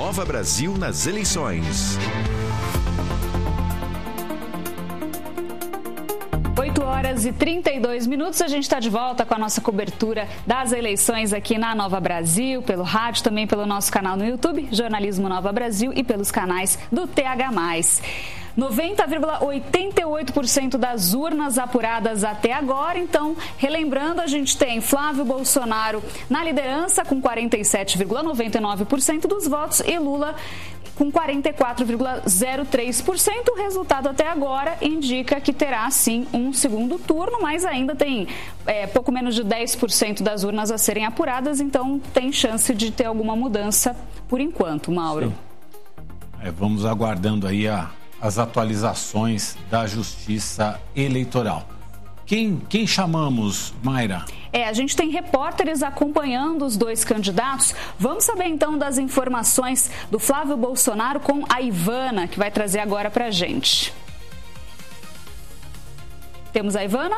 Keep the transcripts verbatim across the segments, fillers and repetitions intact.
Nova Brasil nas eleições. oito horas e trinta e dois minutos, a gente está de volta com a nossa cobertura das eleições aqui na Nova Brasil, pelo rádio, também pelo nosso canal no YouTube, Jornalismo Nova Brasil, e pelos canais do T H mais. noventa vírgula oitenta e oito por cento das urnas apuradas até agora. Então, relembrando, a gente tem Flávio Bolsonaro na liderança com quarenta e sete vírgula noventa e nove por cento dos votos e Lula com quarenta e quatro vírgula zero três por cento. O resultado até agora indica que terá, sim, um segundo turno, mas ainda tem é, pouco menos de dez por cento das urnas a serem apuradas, então tem chance de ter alguma mudança por enquanto, Mauro. É, vamos aguardando aí a, as atualizações da Justiça Eleitoral. Quem, quem chamamos, Mayra? É, a gente tem repórteres acompanhando os dois candidatos. Vamos saber então das informações do Flávio Bolsonaro com a Ivana, que vai trazer agora pra gente. Temos a Ivana?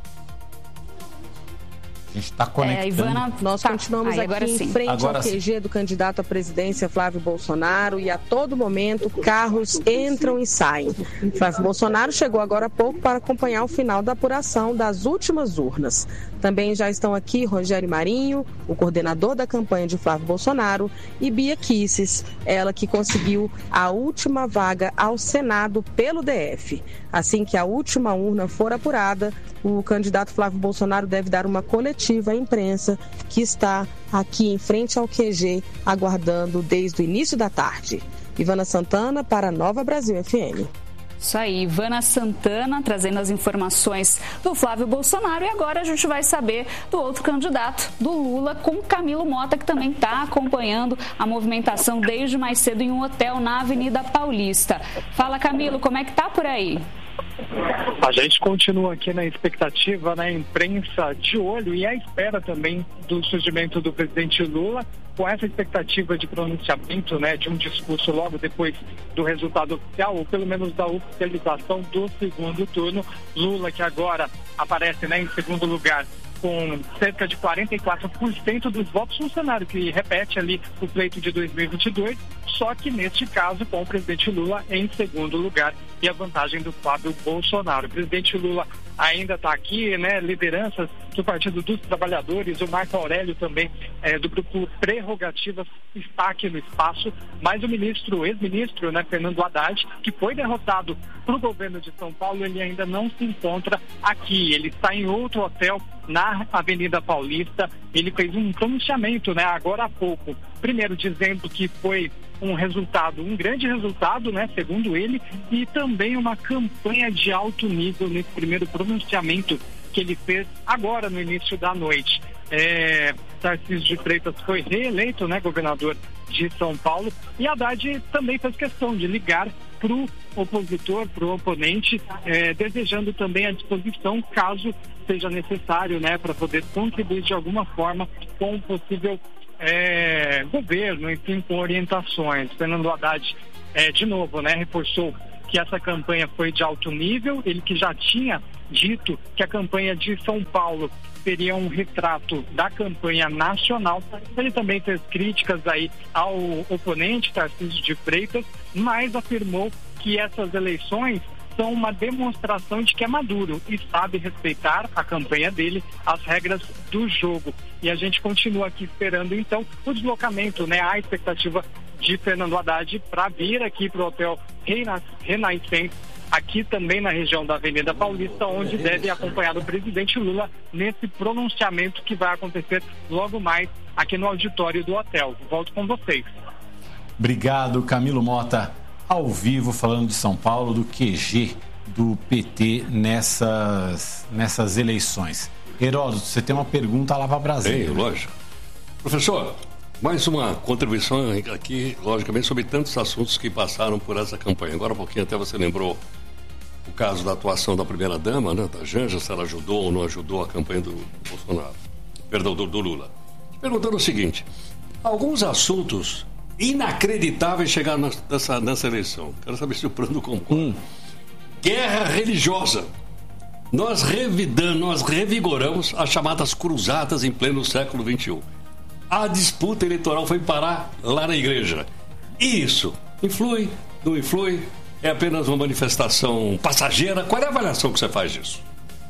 A gente está conectando. É, Ivana, nós tá. continuamos Aí, aqui sim. em frente agora ao Q G sim. do candidato à presidência Flávio Bolsonaro e a todo momento carros entram e saem. Flávio Bolsonaro chegou agora há pouco para acompanhar o final da apuração das últimas urnas. Também já estão aqui Rogério Marinho, o coordenador da campanha de Flávio Bolsonaro, e Bia Kicis, ela que conseguiu a última vaga ao Senado pelo D F. Assim que a última urna for apurada, o candidato Flávio Bolsonaro deve dar uma coletiva à imprensa que está aqui em frente ao Q G, aguardando desde o início da tarde. Ivana Santana para a Nova Brasil F M. Isso aí, Ivana Santana trazendo as informações do Flávio Bolsonaro. E agora a gente vai saber do outro candidato, do Lula, com Camilo Mota, que também está acompanhando a movimentação desde mais cedo em um hotel na Avenida Paulista. Fala, Camilo, como é que tá por aí? A gente continua aqui na expectativa, na imprensa de olho e à espera também do surgimento do presidente Lula, com essa expectativa de pronunciamento, né, de um discurso logo depois do resultado oficial, ou pelo menos da oficialização do segundo turno. Lula, que agora aparece, né, em segundo lugar, com cerca de quarenta e quatro por cento dos votos no cenário, que repete ali o pleito de dois mil e vinte e dois, só que neste caso com o presidente Lula em segundo lugar e a vantagem do Flávio Bolsonaro. O presidente Lula ainda está aqui, né, lideranças do Partido dos Trabalhadores, o Marco Aurélio também é, do grupo Prerrogativas está aqui no espaço, mas o ministro, ex-ministro, né, Fernando Haddad, que foi derrotado para o governo de São Paulo, ele ainda não se encontra aqui, ele está em outro hotel na Avenida Paulista. Ele fez um pronunciamento, né, agora há pouco, primeiro dizendo que foi um resultado, um grande resultado, né, segundo ele, e também uma campanha de alto nível nesse primeiro pronunciamento que ele fez agora no início da noite. É, Tarcísio de Freitas foi reeleito, né, governador de São Paulo, e Haddad também fez questão de ligar para o opositor, para o oponente, é, desejando também a disposição caso seja necessário, né, para poder contribuir de alguma forma com o possível é, governo, enfim, com orientações. Fernando Haddad, é, de novo, né, reforçou que essa campanha foi de alto nível, ele que já tinha dito que a campanha de São Paulo seria um retrato da campanha nacional. Ele também fez críticas aí ao oponente, Tarcísio de Freitas, mas afirmou que essas eleições são uma demonstração de que é maduro e sabe respeitar a campanha dele, as regras do jogo. E a gente continua aqui esperando, então, o deslocamento, né, a expectativa de Fernando Haddad para vir aqui para o Hotel Renascença, aqui também na região da Avenida Paulista, onde deve acompanhar o presidente Lula nesse pronunciamento que vai acontecer logo mais aqui no auditório do hotel. Volto com vocês. Obrigado, Camilo Mota, ao vivo, falando de São Paulo, do Q G do P T nessas, nessas eleições. Heródoto, você tem uma pergunta lá para Brasília. Tem, lógico. Professor, mais uma contribuição aqui, logicamente, sobre tantos assuntos que passaram por essa campanha. Agora, um pouquinho, até você lembrou o caso da atuação da primeira-dama, né, da Janja, se ela ajudou ou não ajudou a campanha do Bolsonaro, perdão, do, do Lula. Perguntando o seguinte: alguns assuntos inacreditáveis chegaram nessa, nessa eleição. Quero saber se o plano concorda. Hum. Guerra religiosa. Nós revidamos, nós revigoramos as chamadas cruzadas em pleno século vinte e um. A disputa eleitoral foi parar lá na igreja. Isso. Influi? Não influi? É apenas uma manifestação passageira? Qual é a avaliação que você faz disso?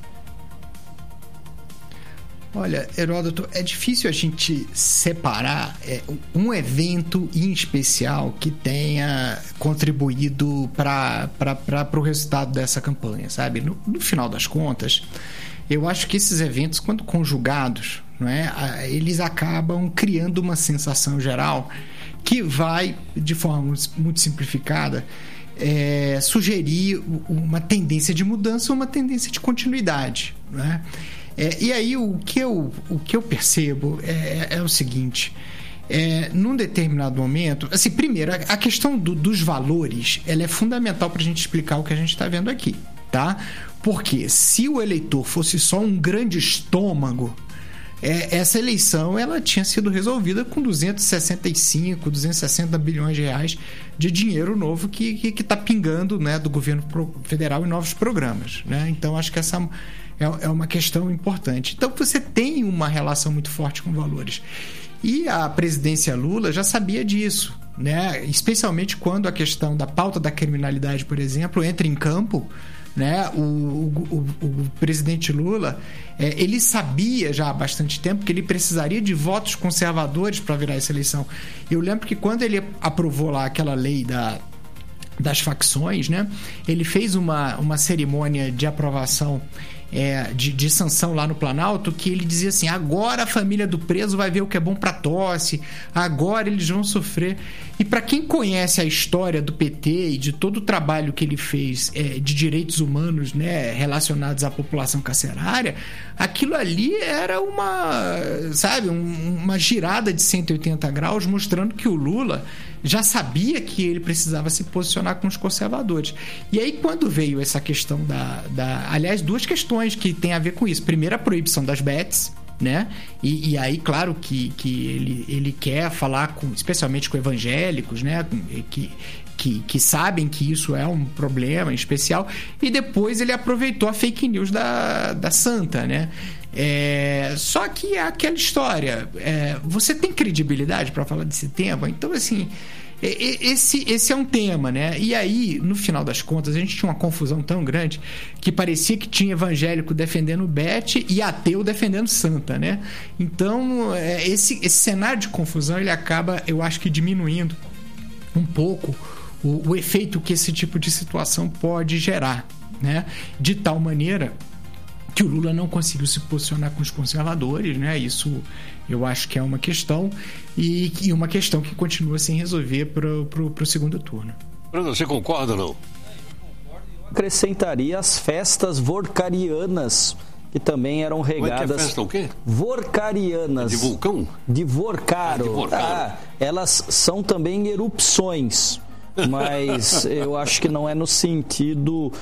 Olha, Heródoto, é difícil a gente separar é, um evento em especial que tenha contribuído para o resultado dessa campanha, sabe? No, no final das contas, eu acho que esses eventos, quando conjugados, não é, eles acabam criando uma sensação geral que vai, de forma muito simplificada, é, sugerir uma tendência de mudança ou uma tendência de continuidade, não é? É, e aí o que eu, o que eu percebo é, é o seguinte, é, num determinado momento, assim, primeiro, a, a questão do, dos valores, ela é fundamental para a gente explicar o que a gente está vendo aqui, tá? Porque se o eleitor fosse só um grande estômago, é, essa eleição ela tinha sido resolvida com duzentos e sessenta e cinco, duzentos e sessenta bilhões de reais de dinheiro novo que está que, que tá pingando, né, do governo federal em novos programas, né? Então acho que essa é uma questão importante. Então você tem uma relação muito forte com valores. E a presidência Lula já sabia disso, né? Especialmente quando a questão da pauta da criminalidade, por exemplo, entra em campo, né? O, o, o, o presidente Lula, é, ele sabia já há bastante tempo que ele precisaria de votos conservadores para virar essa eleição. Eu lembro que quando ele aprovou lá aquela lei da das facções, né? Ele fez uma, uma cerimônia de aprovação É, de, de sanção lá no Planalto, que ele dizia assim, agora a família do preso vai ver o que é bom para tosse, agora eles vão sofrer. E para quem conhece a história do P T e de todo o trabalho que ele fez é, de direitos humanos, né, relacionados à população carcerária, aquilo ali era uma, sabe, um, uma girada de cento e oitenta graus, mostrando que o Lula já sabia que ele precisava se posicionar com os conservadores. E aí quando veio essa questão da... da aliás, duas questões que tem a ver com isso. Primeiro, a proibição das bets, né? E, e aí, claro que, que ele, ele quer falar com, especialmente com evangélicos, né? Que, que, que sabem que isso é um problema em especial. E depois ele aproveitou a fake news da, da Santa, né? É, só que é aquela história, é, você tem credibilidade para falar desse tema? Então, assim, esse, esse é um tema, né? E aí, no final das contas, a gente tinha uma confusão tão grande que parecia que tinha evangélico defendendo Beth e ateu defendendo Santa, né? Então, esse, esse cenário de confusão, ele acaba, eu acho que diminuindo um pouco o, o efeito que esse tipo de situação pode gerar, né? De tal maneira que o Lula não conseguiu se posicionar com os conservadores, né? Isso eu acho que é uma questão e, e uma questão que continua sem resolver para o segundo turno. Bruno, você concorda ou não? Acrescentaria as festas vorcarianas, que também eram regadas... Como é que é festa o quê? Vorcarianas. De vulcão? De Vorcaro. Ah, de Vorcaro. Ah, elas são também erupções, mas eu acho que não é no sentido...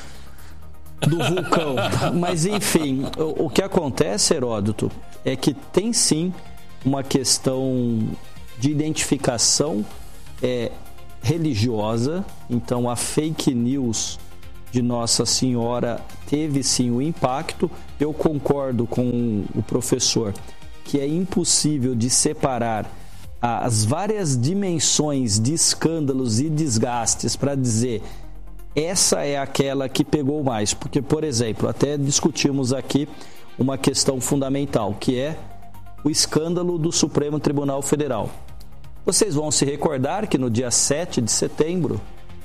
do vulcão. Mas enfim, o, o que acontece, Heródoto, é que tem sim uma questão de identificação é, religiosa. Então a fake news de Nossa Senhora teve sim o impacto. Eu concordo com o professor que é impossível de separar as várias dimensões de escândalos e desgastes para dizer essa é aquela que pegou mais, porque, por exemplo, até discutimos aqui uma questão fundamental, que é o escândalo do Supremo Tribunal Federal. Vocês vão se recordar que no dia sete de setembro,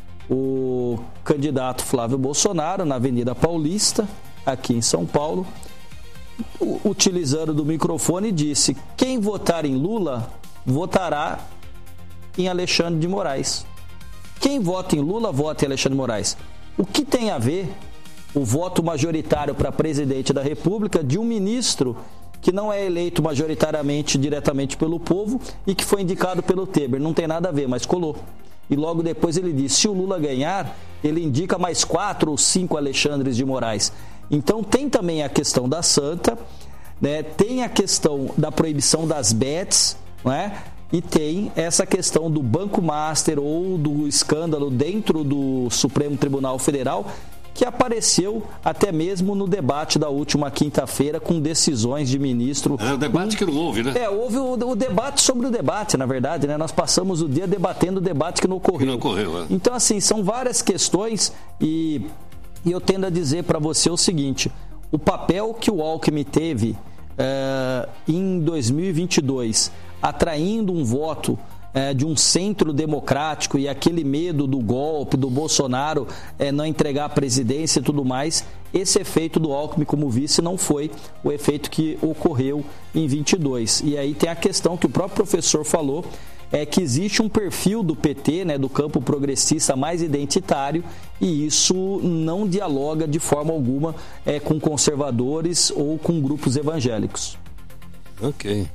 o candidato Flávio Bolsonaro, na Avenida Paulista, aqui em São Paulo, utilizando do microfone, disse: quem votar em Lula, votará em Alexandre de Moraes. Quem vota em Lula, vota em Alexandre de Moraes. O que tem a ver o voto majoritário para presidente da República de um ministro que não é eleito majoritariamente diretamente pelo povo e que foi indicado pelo Temer? Não tem nada a ver, mas colou. E logo depois ele disse: se o Lula ganhar, ele indica mais quatro ou cinco Alexandres de Moraes. Então tem também a questão da Santa, né? Tem a questão da proibição das bets, né? E tem essa questão do Banco Master ou do escândalo dentro do Supremo Tribunal Federal, que apareceu até mesmo no debate da última quinta-feira com decisões de ministro. É o debate um, que não houve, né? É, houve o, o debate sobre o debate, na verdade, né? Nós passamos o dia debatendo o debate que não ocorreu. Que não ocorreu, é. Então, assim, são várias questões e, e eu tendo a dizer para você o seguinte, o papel que o Alckmin teve é, em dois mil e vinte e dois, atraindo um voto É, de um centro democrático e aquele medo do golpe, do Bolsonaro é, não entregar a presidência e tudo mais, esse efeito do Alckmin como vice não foi o efeito que ocorreu em vinte e dois. E aí tem a questão que o próprio professor falou, é que existe um perfil do P T, né, do campo progressista mais identitário, e isso não dialoga de forma alguma é, com conservadores ou com grupos evangélicos. Ok.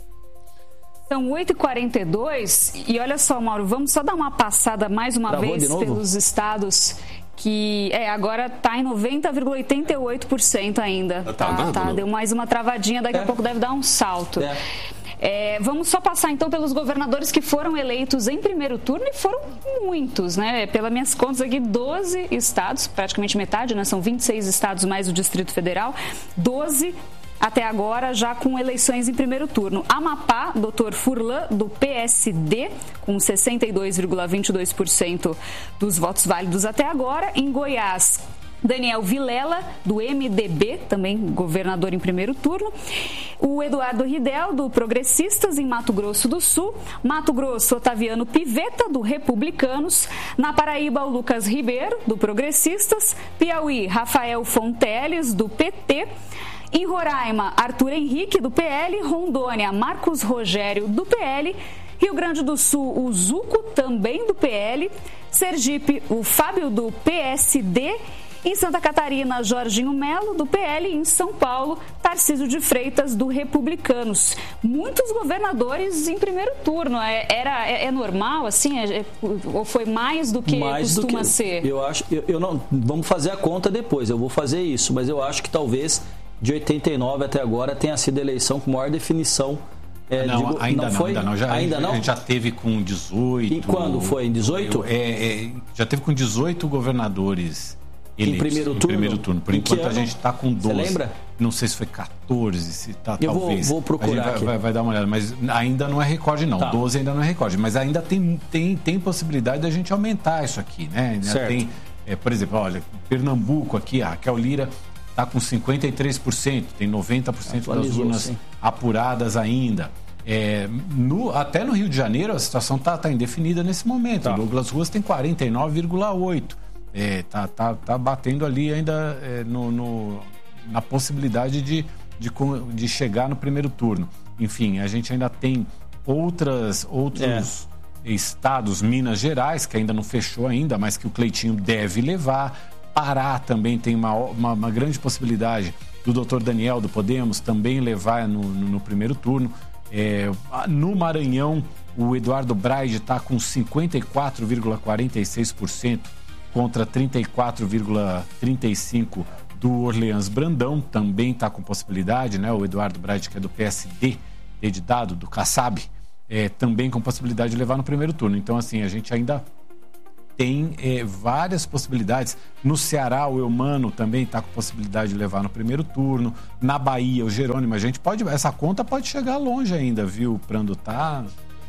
São oito e quarenta e dois e olha só, Mauro, vamos só dar uma passada mais uma Travou vez pelos estados que é, agora está em noventa vírgula oitenta e oito por cento ainda. Tá, tá, tá, tá, deu mais uma travadinha, daqui é. a pouco deve dar um salto. É. É, vamos só passar então pelos governadores que foram eleitos em primeiro turno e foram muitos, né? Pelas minhas contas aqui, doze estados, praticamente metade, né? São vinte e seis estados mais o Distrito Federal, doze até agora já com eleições em primeiro turno. Amapá, doutor Furlan, do P S D, com sessenta e dois vírgula vinte e dois por cento dos votos válidos até agora. Em Goiás, Daniel Vilela, do M D B, também governador em primeiro turno. O Eduardo Ridel, do Progressistas, em Mato Grosso do Sul. Mato Grosso, Otaviano Pivetta, do Republicanos. Na Paraíba, o Lucas Ribeiro, do Progressistas. Piauí, Rafael Fonteles, do P T. Em Roraima, Arthur Henrique, do P L. Rondônia, Marcos Rogério, do P L. Rio Grande do Sul, o Zuco, também do P L. Sergipe, o Fábio, do P S D. Em Santa Catarina, Jorginho Melo, do P L. E em São Paulo, Tarcísio de Freitas, do Republicanos. Muitos governadores em primeiro turno. É, era, é, é normal, assim? É, é, ou foi mais do que mais costuma do que, ser? Eu acho, eu, eu não, vamos fazer a conta depois, eu vou fazer isso. Mas eu acho que talvez de oitenta e nove até agora tenha sido a eleição com maior definição. É, não, digo, ainda não, não, foi? ainda não. Já, ainda a, não? A gente já teve com dezoito. E quando foi? Em dezoito? É, é, já teve com dezoito governadores eleitos. Em primeiro em turno? primeiro turno. Por em enquanto a gente está com doze. Você lembra? Não sei se foi quatorze, se tá, eu talvez. Vou, vou procurar a gente vai, aqui. Vai, vai dar uma olhada, mas ainda não é recorde não. Tá. doze ainda não é recorde, mas ainda tem, tem, tem possibilidade da gente aumentar isso aqui, né? Ainda certo. Tem, é, por exemplo, olha, Pernambuco aqui, a Raquel Lira está com cinquenta e três por cento, tem noventa por cento das urnas sim. apuradas ainda. É, no, até no Rio de Janeiro a situação está tá indefinida nesse momento. Tá. O Douglas Ruas tem quarenta e nove vírgula oito por cento. É, tá, tá, tá batendo ali ainda é, no, no, na possibilidade de, de, de chegar no primeiro turno. Enfim, a gente ainda tem outras, outros é. estados, Minas Gerais, que ainda não fechou ainda, mas que o Cleitinho deve levar. Pará também tem uma, uma, uma grande possibilidade do doutor Daniel, do Podemos, também levar no, no, no primeiro turno. É, no Maranhão, o Eduardo Braide está com cinquenta e quatro vírgula quarenta e seis por cento contra trinta e quatro vírgula trinta e cinco por cento do Orleans Brandão, também está com possibilidade, né? O Eduardo Braide, que é do P S D, D de dado, do Kassab, é, também com possibilidade de levar no primeiro turno. Então, assim, a gente ainda tem é, várias possibilidades. No Ceará, o Eumano também está com possibilidade de levar no primeiro turno. Na Bahia, o Jerônimo, a gente pode... Essa conta pode chegar longe ainda, viu? Prando tá...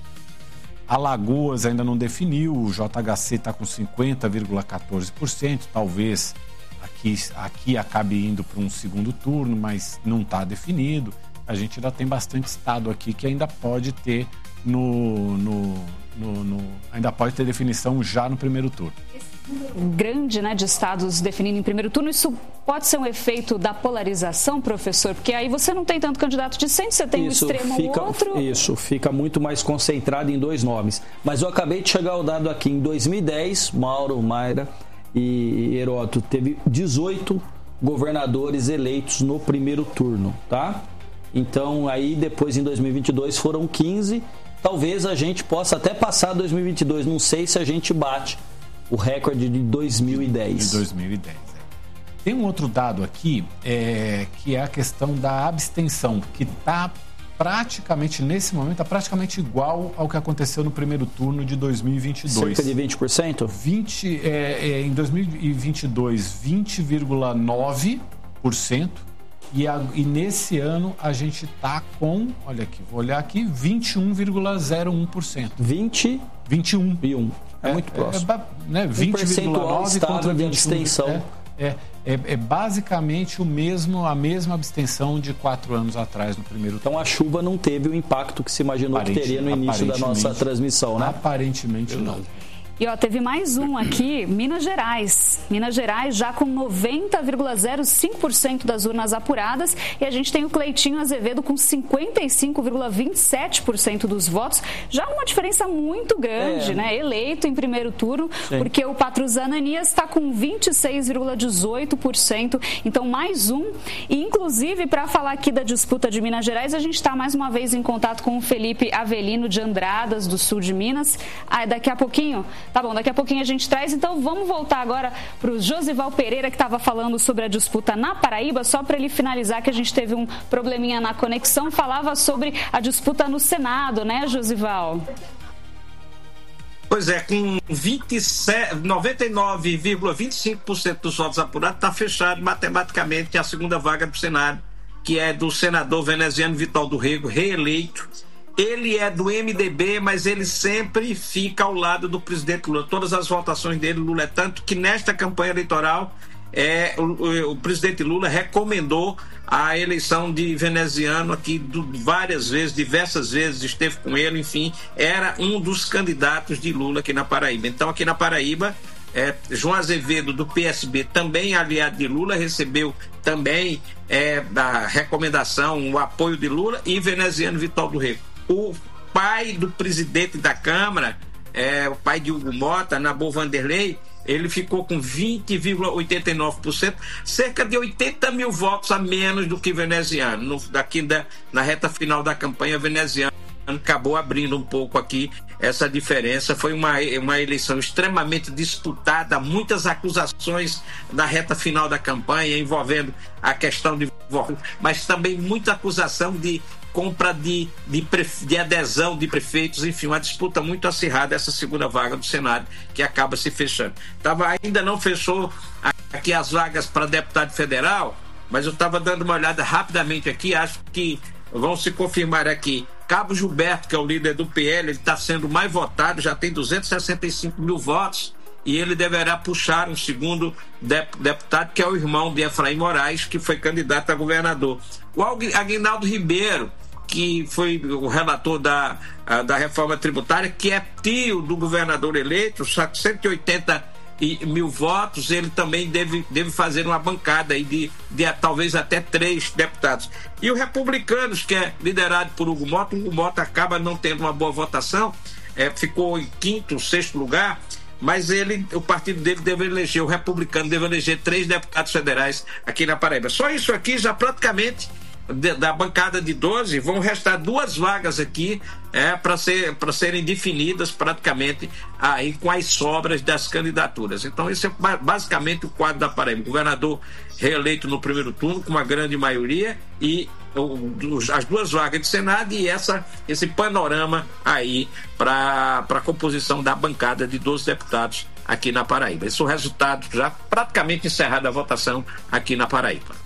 Alagoas ainda não definiu, o J H C está com cinquenta vírgula quatorze por cento. Talvez aqui, aqui acabe indo para um segundo turno, mas não está definido. A gente ainda tem bastante estado aqui que ainda pode ter no... no No, no, ainda pode ter definição já no primeiro turno. Grande, né, de estados definindo em primeiro turno, isso pode ser um efeito da polarização, professor? Porque aí você não tem tanto candidato de centro, você tem isso um extremo fica, ou outro. Isso, fica muito mais concentrado em dois nomes. Mas eu acabei de chegar ao dado aqui, em dois mil e dez, Mauro, Mayra e Heródoto, teve dezoito governadores eleitos no primeiro turno, tá? Então, aí depois em dois mil e vinte e dois foram quinze. Talvez a gente possa até passar dois mil e vinte e dois, não sei se a gente bate o recorde de dois mil e dez. De dois mil e dez, é. Tem um outro dado aqui, é, que é a questão da abstenção, que está praticamente, nesse momento, está praticamente igual ao que aconteceu no primeiro turno de dois mil e vinte e dois. Cerca de vinte por cento? vinte, é, é, em dois mil e vinte e dois, vinte vírgula nove por cento. E, a, e nesse ano a gente está com, olha aqui, vou olhar aqui, vinte e um vírgula zero um por cento. vinte? vinte e um. E um. É, é muito próximo. É, é, né, vinte vírgula nove contra de abstenção. É, é, é, é basicamente o mesmo, a mesma abstenção de quatro anos atrás no primeiro turno. Então a chuva não teve o impacto que se imaginou que teria no início da nossa transmissão, né? Aparentemente não. E ó, teve mais um aqui, Minas Gerais. Minas Gerais já com noventa vírgula zero cinco por cento das urnas apuradas. E a gente tem o Cleitinho Azevedo com cinquenta e cinco vírgula vinte e sete por cento dos votos. Já uma diferença muito grande, é. né? Eleito em primeiro turno, Sim. porque o Patrus Ananias está com vinte e seis vírgula dezoito por cento. Então, mais um. E, inclusive, para falar aqui da disputa de Minas Gerais, a gente está mais uma vez em contato com o Felipe Avelino de Andradas, do sul de Minas. Ah, daqui a pouquinho... Tá bom, daqui a pouquinho a gente traz. Então vamos voltar agora para o Josival Pereira, que estava falando sobre a disputa na Paraíba, só para ele finalizar, que a gente teve um probleminha na conexão. Falava sobre a disputa no Senado, né, Josival? Pois é, com vinte e sete, noventa e nove vírgula vinte e cinco por cento dos votos apurados, está fechado matematicamente a segunda vaga do Senado, que é do senador veneziano Vital do Rego, reeleito. Ele é do M D B, mas ele sempre fica ao lado do presidente Lula. Todas as votações dele, Lula é tanto que nesta campanha eleitoral é, o, o, o presidente Lula recomendou a eleição de veneziano aqui do, várias vezes, diversas vezes, esteve com ele, enfim, era um dos candidatos de Lula aqui na Paraíba. Então, aqui na Paraíba, é, João Azevedo, do P S B, também aliado de Lula, recebeu também é, a recomendação, o apoio de Lula, e veneziano Vital do Rego. O pai do presidente da Câmara, é, o pai de Hugo Mota, Nabor Vanderlei, ele ficou com vinte vírgula oitenta e nove por cento, cerca de oitenta mil votos a menos do que veneziano. No, daqui da, na reta final da campanha, veneziano acabou abrindo um pouco aqui essa diferença. Foi uma, uma eleição extremamente disputada, muitas acusações na reta final da campanha envolvendo a questão de voto, mas também muita acusação de compra de, de, de adesão de prefeitos, enfim, uma disputa muito acirrada, essa segunda vaga do Senado, que acaba se fechando. Tava, ainda não fechou aqui as vagas para deputado federal, mas eu estava dando uma olhada rapidamente aqui, acho que vão se confirmar aqui. Cabo Gilberto, que é o líder do P L, ele está sendo mais votado, já tem duzentos e sessenta e cinco mil votos, e ele deverá puxar um segundo deputado, que é o irmão de Efraim Moraes, que foi candidato a governador. O Aguinaldo Ribeiro, que foi o relator da, da reforma tributária, que é tio do governador eleito, cento e oitenta mil votos, ele também deve, deve fazer uma bancada aí de, de talvez até três deputados. E o Republicanos, que é liderado por Hugo Mota, o Hugo Mota acaba não tendo uma boa votação, é, ficou em quinto, sexto lugar, mas ele, o partido dele deve eleger, o Republicano deve eleger três deputados federais aqui na Paraíba. Só isso aqui já praticamente, de, da bancada de doze, vão restar duas vagas aqui é, para ser, para serem definidas praticamente aí com as sobras das candidaturas. Então esse é basicamente o quadro da Paraíba. O governador reeleito no primeiro turno com uma grande maioria e as duas vagas de Senado e essa, esse panorama aí para a composição da bancada de doze deputados aqui na Paraíba. Esse é o resultado já praticamente encerrada a votação aqui na Paraíba.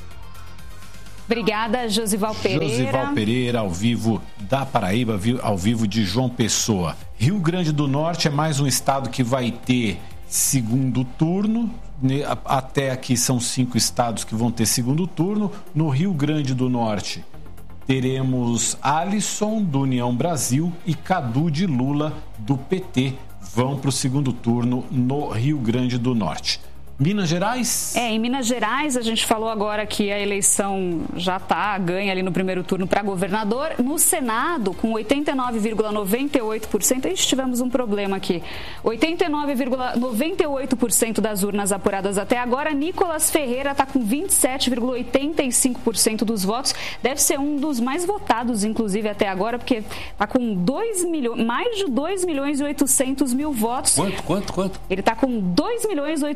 Obrigada, Josival Pereira. Josival Pereira, ao vivo da Paraíba, ao vivo de João Pessoa. Rio Grande do Norte é mais um estado que vai ter segundo turno. Até aqui são cinco estados que vão ter segundo turno. No Rio Grande do Norte teremos Alisson, do União Brasil, e Cadu de Lula, do P T, vão para o segundo turno no Rio Grande do Norte. Minas Gerais? É, em Minas Gerais, a gente falou agora que a eleição já está ganha ali no primeiro turno para governador. No Senado, com oitenta e nove vírgula noventa e oito por cento, aí tivemos um problema aqui. oitenta e nove vírgula noventa e oito por cento das urnas apuradas até agora. Nicolas Ferreira está com vinte e sete vírgula oitenta e cinco por cento dos votos. Deve ser um dos mais votados, inclusive, até agora, porque está com dois milhões, mais de dois milhões e oitocentos mil votos. Quanto, quanto, quanto? Ele está com dois milhões e oitocentos e setenta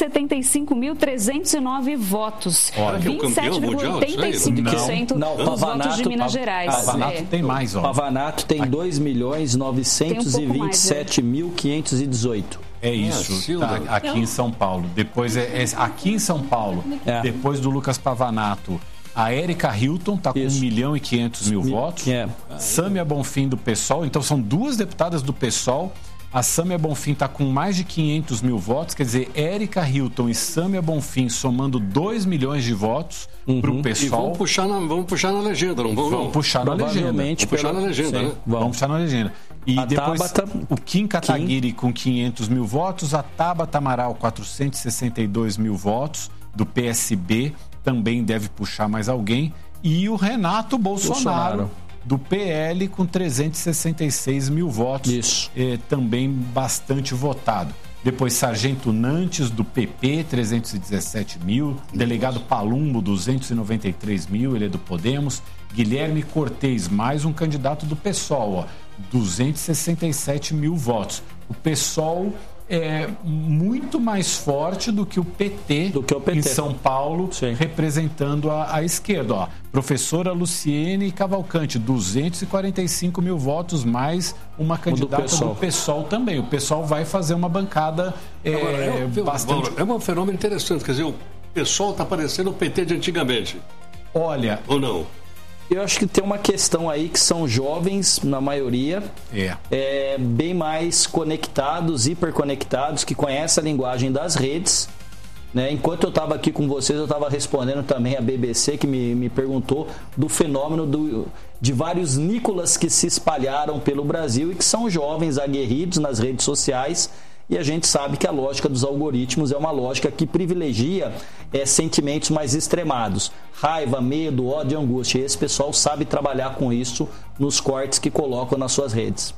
setenta e cinco mil trezentos e nove votos. vinte e sete vírgula oitenta e cinco por cento não, não, dos votos de Minas Gerais. Pavanato é. tem mais, ó. Pavanato tem dois milhões novecentos e vinte e sete mil quinhentos e dezoito. É isso, tá, aqui em São Paulo. Depois é, é aqui em São Paulo, é. depois do Lucas Pavanato, a Érica Hilton está com um milhão e quinhentos mil votos. É. Sâmia Bonfim do PSOL, então são duas deputadas do PSOL. A Sâmia Bonfim está com mais de quinhentos mil votos, quer dizer, Érica Hilton e Sâmia Bonfim somando dois milhões de votos uhum. para o PSOL. E vamos puxar, na, vamos puxar na legenda, não vamos? Vamos puxar na legenda. Vamos puxar na legenda, Sim. né? Vamos. vamos puxar na legenda. E a depois Tabata, o Kim Kataguiri Kim. com quinhentos mil votos, a Tabata Amaral quatrocentos e sessenta e dois mil votos, do P S B, também deve puxar mais alguém. E o Renato Bolsonaro. Bolsonaro. do P L com trezentos e sessenta e seis mil votos, Isso. Eh, também bastante votado. Depois Sargento Nantes do P P, trezentos e dezessete mil, Delegado Palumbo, duzentos e noventa e três mil, ele é do Podemos, Guilherme Cortez, mais um candidato do PSOL, ó, duzentos e sessenta e sete mil votos. O PSOL é muito mais forte do que o P T, do que o P T. Em São Paulo, Sim. representando a, a esquerda. Ó. Professora Luciene Cavalcante, duzentos e quarenta e cinco mil votos, mais uma candidata do, do PSOL também. O PSOL vai fazer uma bancada é, Agora, é, bastante... É um fenômeno interessante, quer dizer, o PSOL está parecendo o P T de antigamente. Olha... Ou não? Eu acho que tem uma questão aí que são jovens, na maioria, é. É, bem mais conectados, hiperconectados, que conhecem a linguagem das redes. Né? Enquanto eu estava aqui com vocês, eu estava respondendo também a B B C, que me, me perguntou do fenômeno do, de vários Nicolas que se espalharam pelo Brasil e que são jovens aguerridos nas redes sociais. E a gente sabe que a lógica dos algoritmos é uma lógica que privilegia é, sentimentos mais extremados. Raiva, medo, ódio, angústia. E esse pessoal sabe trabalhar com isso nos cortes que colocam nas suas redes.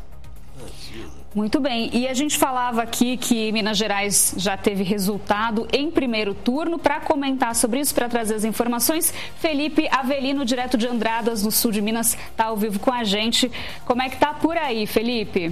Muito bem. E a gente falava aqui que Minas Gerais já teve resultado em primeiro turno. Para comentar sobre isso, para trazer as informações, Felipe Avelino, direto de Andradas, no sul de Minas, está ao vivo com a gente. Como é que tá por aí, Felipe?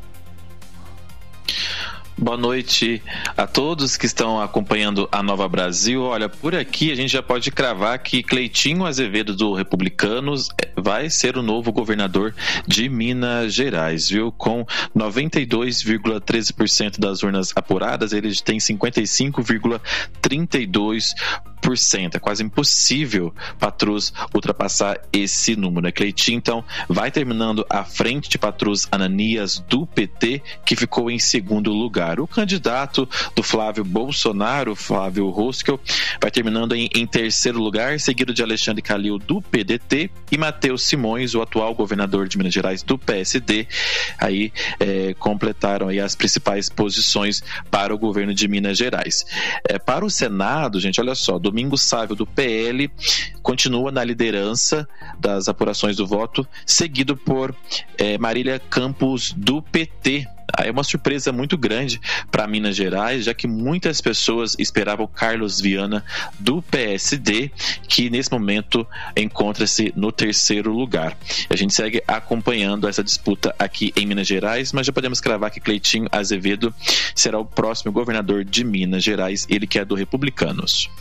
Boa noite a todos que estão acompanhando a Nova Brasil. Olha, por aqui a gente já pode cravar que Cleitinho Azevedo do Republicanos vai ser o novo governador de Minas Gerais, viu? Com noventa e dois vírgula treze por cento das urnas apuradas, ele tem cinquenta e cinco vírgula trinta e dois por cento. É quase impossível Patrus ultrapassar esse número, né? Cleitinho, então, vai terminando à frente de Patrus Ananias do P T, que ficou em segundo lugar. O candidato do Flávio Bolsonaro, Flávio Roskel, vai terminando em, em terceiro lugar, seguido de Alexandre Calil do P D T e Matheus Simões, o atual governador de Minas Gerais do P S D. Aí é, completaram aí as principais posições para o governo de Minas Gerais. É, para o Senado, gente, olha só, Domingos Sávio do P L continua na liderança das apurações do voto, seguido por é, Marília Campos do P T. É uma surpresa muito grande para Minas Gerais, já que muitas pessoas esperavam Carlos Viana do P S D, que nesse momento encontra-se no terceiro lugar. A gente segue acompanhando essa disputa aqui em Minas Gerais, mas já podemos cravar que Cleitinho Azevedo será o próximo governador de Minas Gerais, ele que é do Republicanos.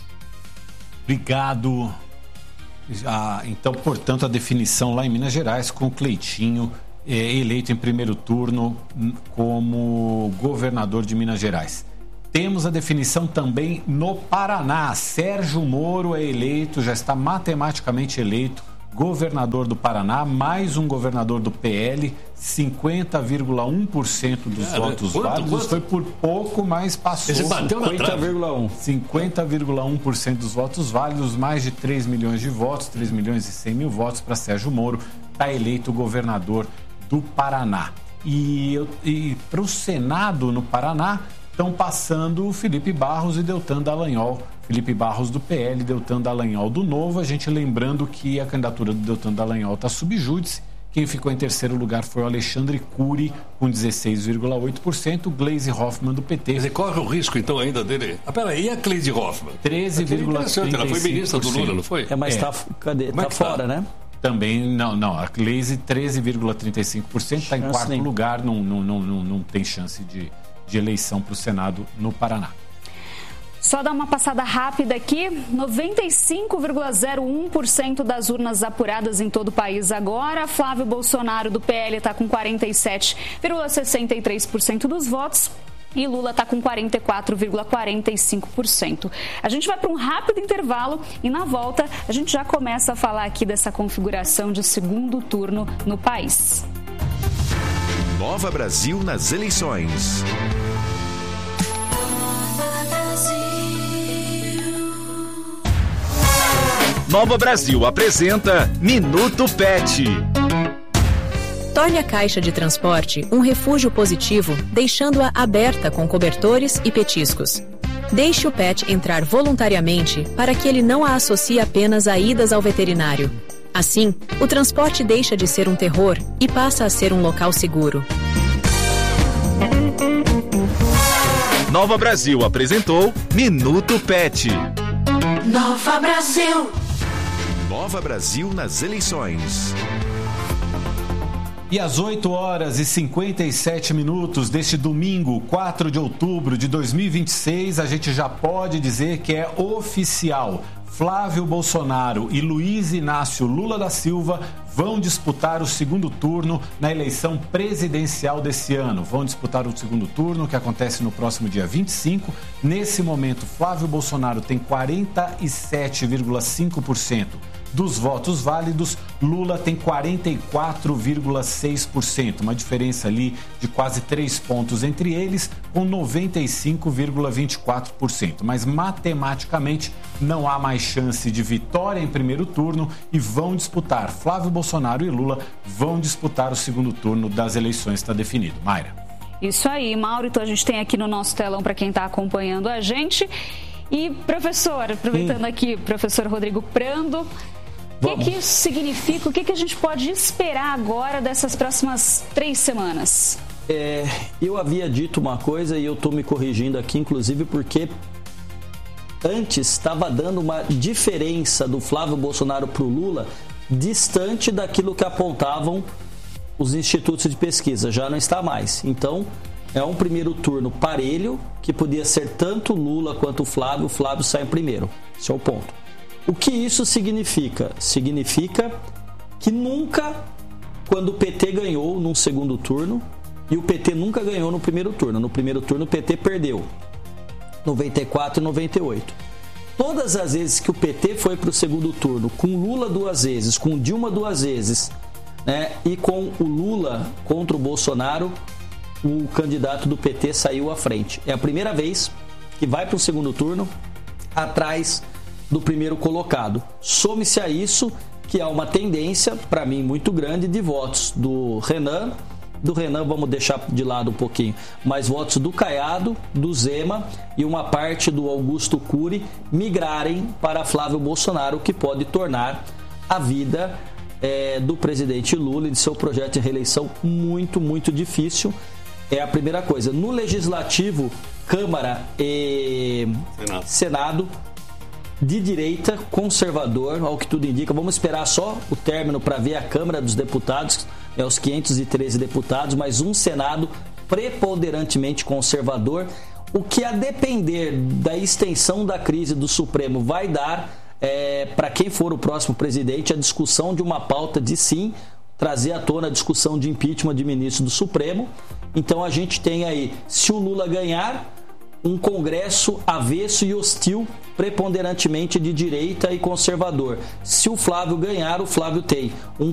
Obrigado. Ah, então, portanto, a definição lá em Minas Gerais com o Cleitinho é, eleito em primeiro turno como governador de Minas Gerais. Temos a definição também no Paraná. Sérgio Moro é eleito, já está matematicamente eleito governador do Paraná, mais um governador do P L, cinquenta vírgula um por cento dos é, votos quanto, válidos. Quanto? Foi por pouco, mas passou. Ele bateu cinquenta vírgula um por cento. cinquenta vírgula um por cento dos votos válidos, mais de três milhões de votos, três milhões e cem mil votos para Sérgio Moro. Está eleito governador do Paraná. E, e para o Senado no Paraná estão passando o Felipe Barros e Deltan Dallagnol. Felipe Barros do P L, Deltan Dallagnol do Novo. A gente lembrando que a candidatura do Deltan Dallagnol está sub júdice. Quem ficou em terceiro lugar foi o Alexandre Cury, com dezesseis vírgula oito por cento. Gleisi Hoffmann do P T. Quer dizer, corre o risco então ainda dele. Ah, peraí, e a Gleisi Hoffmann? treze vírgula trinta e cinco por cento. Ela foi ministra do Lula, não foi? É, mas está é. tá fora, tá? Né? Também, não, não. A Gleisi, treze vírgula trinta e cinco por cento, está em quarto nem. lugar, não, não, não, não, não tem chance de, de eleição para o Senado no Paraná. Só dar uma passada rápida aqui, noventa e cinco vírgula zero um por cento das urnas apuradas em todo o país agora. Flávio Bolsonaro do P L está com quarenta e sete vírgula sessenta e três por cento dos votos. E Lula está com quarenta e quatro vírgula quarenta e cinco por cento. A gente vai para um rápido intervalo e na volta a gente já começa a falar aqui dessa configuração de segundo turno no país. Nova Brasil nas eleições. Nova Brasil apresenta Minuto Pet. Torne a caixa de transporte um refúgio positivo, deixando-a aberta com cobertores e petiscos. Deixe o pet entrar voluntariamente para que ele não a associe apenas a idas ao veterinário. Assim, o transporte deixa de ser um terror e passa a ser um local seguro. Nova Brasil apresentou Minuto Pet. Nova Brasil. Nova Brasil nas eleições. E às oito horas e cinquenta e sete minutos deste domingo, quatro de outubro de dois mil e vinte e seis, a gente já pode dizer que é oficial. Flávio Bolsonaro e Luiz Inácio Lula da Silva vão disputar o segundo turno na eleição presidencial desse ano. Vão disputar o segundo turno, que acontece no próximo dia vinte e cinco. Nesse momento, Flávio Bolsonaro tem quarenta e sete vírgula cinco por cento dos votos válidos, Lula tem quarenta e quatro vírgula seis por cento, uma diferença ali de quase três pontos entre eles, com noventa e cinco vírgula vinte e quatro por cento. Mas matematicamente não há mais chance de vitória em primeiro turno e vão disputar, Flávio Bolsonaro e Lula vão disputar o segundo turno das eleições, está definido. Mayra. Isso aí, Mauro, então a gente tem aqui no nosso telão para quem está acompanhando a gente. E professor, aproveitando hum. aqui, professor Rodrigo Prando, o que, que isso significa? O que, que a gente pode esperar agora dessas próximas três semanas? É, eu havia dito uma coisa e eu estou me corrigindo aqui, inclusive porque antes estava dando uma diferença do Flávio Bolsonaro para o Lula distante daquilo que apontavam os institutos de pesquisa. Já não está mais. Então, é um primeiro turno parelho, que podia ser tanto Lula quanto o Flávio. O Flávio sai em primeiro. Esse é o ponto. O que isso significa? Significa que nunca, quando o P T ganhou num segundo turno, e o P T nunca ganhou no primeiro turno. No primeiro turno o P T perdeu. noventa e quatro e noventa e oito. Todas as vezes que o P T foi para o segundo turno, com Lula duas vezes, com Dilma duas vezes, né, e com o Lula contra o Bolsonaro, o candidato do P T saiu à frente. É a primeira vez que vai para o segundo turno atrás do primeiro colocado. Some-se a isso que há uma tendência, para mim, muito grande de votos do Renan. Do Renan vamos deixar de lado um pouquinho, mas votos do Caiado, do Zema e uma parte do Augusto Cury migrarem para Flávio Bolsonaro, o que pode tornar a vida é, do presidente Lula e de seu projeto de reeleição muito, muito difícil. É a primeira coisa. No Legislativo, Câmara e Senado, Senado de direita, conservador, ao que tudo indica. Vamos esperar só o término para ver a Câmara dos Deputados, é os quinhentos e treze deputados, mas um Senado preponderantemente conservador, o que a depender da extensão da crise do Supremo vai dar, é, para quem for o próximo presidente, a discussão de uma pauta de sim, trazer à tona a discussão de impeachment de ministro do Supremo. Então a gente tem aí, se o Lula ganhar, um Congresso avesso e hostil, preponderantemente de direita e conservador. Se o Flávio ganhar, o Flávio tem um